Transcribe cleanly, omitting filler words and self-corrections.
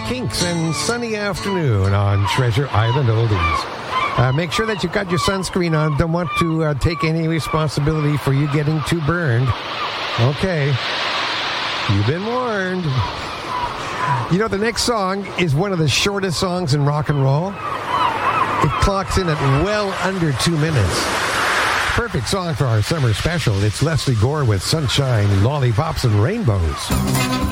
Kinks and Sunny Afternoon on Treasure Island Oldies. Make sure that you've got your sunscreen on. Don't want to take any responsibility for you getting too burned. Okay. You've been warned. You know, the next song is one of the shortest songs in rock and roll. It clocks in at well under 2 minutes. Perfect song for our summer special. It's Leslie Gore with Sunshine, Lollipops, and Rainbows.